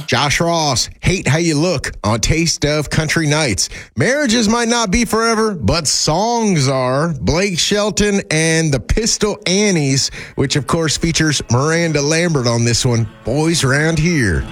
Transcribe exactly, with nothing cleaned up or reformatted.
Josh Ross, Hate How You Look on Taste of Country Nights. Marriages might not be forever, but songs are. Blake Shelton and the Pistol Annies, which of course features Miranda Lambert on this one. Boys Round Here.